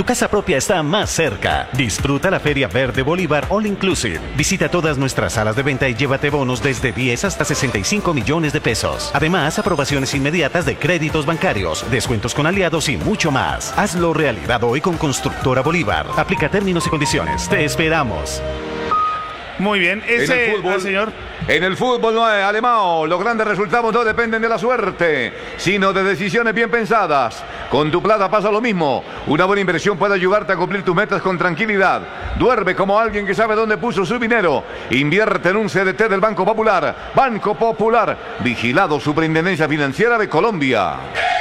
Tu casa propia está más cerca. Disfruta la Feria Verde Bolívar All Inclusive. Visita todas nuestras salas de venta y llévate bonos desde 10 hasta 65 millones de pesos. Además, aprobaciones inmediatas de créditos bancarios, descuentos con aliados y mucho más. Hazlo realidad hoy con Constructora Bolívar. Aplica términos y condiciones. Te esperamos. Muy bien, señor. En el fútbol no es alemán. Los grandes resultados no dependen de la suerte, sino de decisiones bien pensadas. Con tu plata pasa lo mismo. Una buena inversión puede ayudarte a cumplir tus metas con tranquilidad. Duerme como alguien que sabe dónde puso su dinero. Invierte en un CDT del Banco Popular. Banco Popular, vigilado Superintendencia Financiera de Colombia.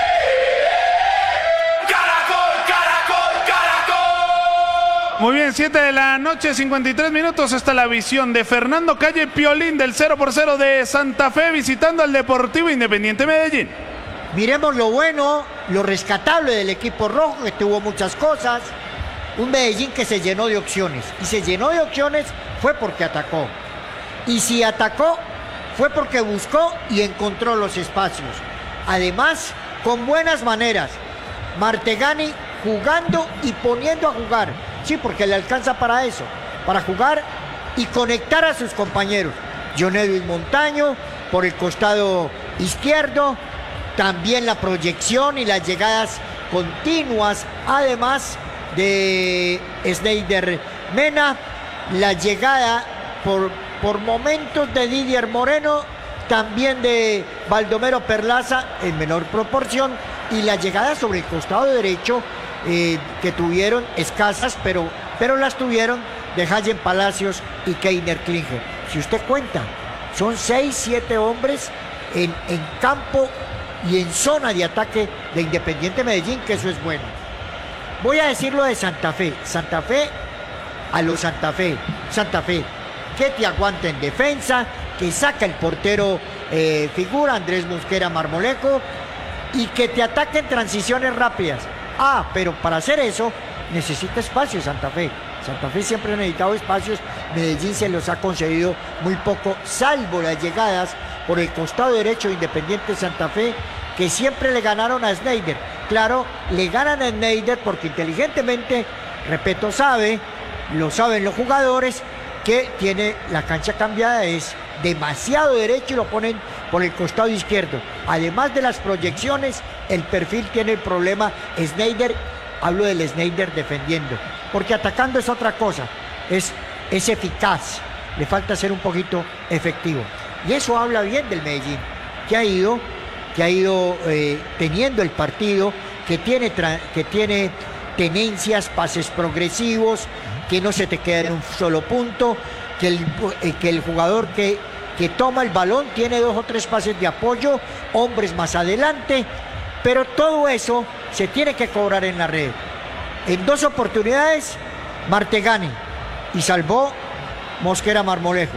Muy bien, 7 de la noche, 53 minutos. Está la visión de Fernando Calle Piolín del 0-0 de Santa Fe visitando al Deportivo Independiente Medellín. Miremos lo bueno, lo rescatable del equipo rojo, que tuvo muchas cosas. Un Medellín que se llenó de opciones. Y se llenó de opciones fue porque atacó. Y si atacó, fue porque buscó y encontró los espacios. Además, con buenas maneras. Martegani jugando y poniendo a jugar. Sí, porque le alcanza para eso, para jugar y conectar a sus compañeros. John Edwin Montaño por el costado izquierdo, también la proyección y las llegadas continuas, además de Sneijder Mena, la llegada por momentos de Didier Moreno, también de Baldomero Perlaza en menor proporción, y la llegada sobre el costado derecho que tuvieron escasas, pero las tuvieron de Hayen Palacios y Keiner Klinger. Si usted cuenta, son 6-7 hombres en campo y en zona de ataque de Independiente Medellín, que eso es bueno. Voy a decirlo de Santa Fe. Santa Fe, que te aguanta en defensa, que saca el portero figura, Andrés Mosquera Marmolejo, y que te ataque en transiciones rápidas. Pero para hacer eso necesita espacio Santa Fe. Santa Fe siempre ha necesitado espacios. Medellín se los ha concedido muy poco, salvo las llegadas por el costado derecho de Independiente Santa Fe, que siempre le ganaron a Sneijder. Claro, le ganan a Sneijder porque inteligentemente, repito, lo saben los jugadores, que tiene la cancha cambiada, es demasiado derecho y lo ponen por el costado izquierdo. Además de las proyecciones, el perfil tiene el problema Sneijder. Hablo del Sneijder defendiendo, porque atacando es otra cosa, es eficaz, le falta ser un poquito efectivo, y eso habla bien del Medellín, que ha ido teniendo el partido, que tiene tenencias, pases progresivos, que no se te queda en un solo punto, que el jugador que toma el balón tiene 2 o 3 pases de apoyo, hombres más adelante, pero todo eso se tiene que cobrar en la red. En 2 oportunidades, Martegani, y salvó Mosquera Marmolejo.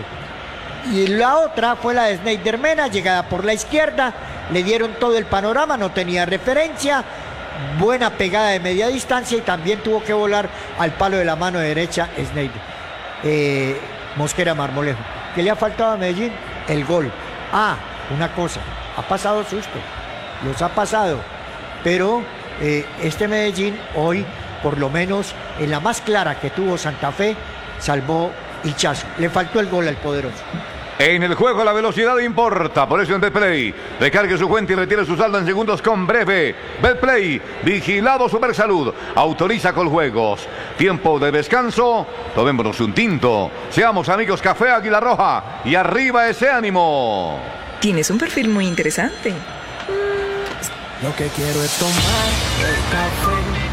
Y la otra fue la de Sneijder Mena, llegada por la izquierda, le dieron todo el panorama, no tenía referencia, buena pegada de media distancia, y también tuvo que volar al palo de la mano derecha Sneijder, Mosquera Marmolejo. ¿Qué le ha faltado a Medellín? El gol. Una cosa, ha pasado susto, los ha pasado, pero este Medellín hoy, por lo menos en la más clara que tuvo Santa Fe, salvó Hichazo. Le faltó el gol al poderoso. En el juego la velocidad importa, por eso en Betplay recargue su cuenta y retire su saldo en segundos con breve. Betplay, vigilado Supersalud, autoriza con juegos. Tiempo de descanso, tomémonos un tinto. Seamos amigos Café Águila Roja y arriba ese ánimo. Tienes un perfil muy interesante. Lo que quiero es tomar el café